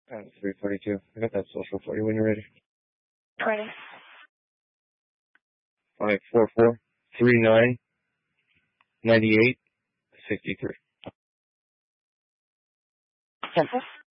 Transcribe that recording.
And 342. I got that social for you when you're ready. 20. 544 39 98 63. Simple.